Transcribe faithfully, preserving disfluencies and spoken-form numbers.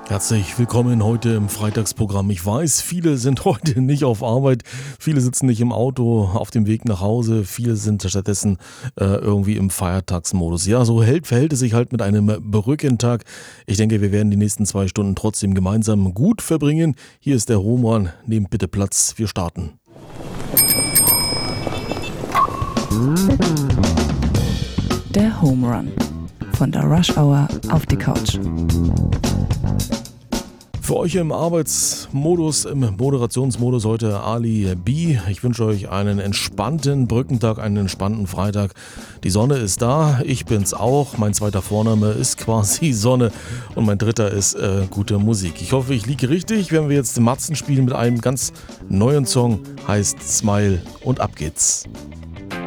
Herzlich willkommen heute im Freitagsprogramm. Ich weiß, viele sind heute nicht auf Arbeit, viele sitzen nicht im Auto auf dem Weg nach Hause, viele sind stattdessen äh, irgendwie im Feiertagsmodus. Ja, so hält, verhält es sich halt mit einem Brückentag. Ich denke, wir werden die nächsten zwei Stunden trotzdem gemeinsam gut verbringen. Hier ist der Home Run. Nehmt bitte Platz, wir starten. Der Home Run. Von der Rush Hour auf die Couch. Für euch im Arbeitsmodus, im Moderationsmodus heute Ali B. Ich wünsche euch einen entspannten Brückentag, einen entspannten Freitag. Die Sonne ist da, ich bin's auch. Mein zweiter Vorname ist quasi Sonne und mein dritter ist äh, gute Musik. Ich hoffe, ich liege richtig, wenn wir jetzt Matzen spielen mit einem ganz neuen Song, heißt Smile und ab geht's.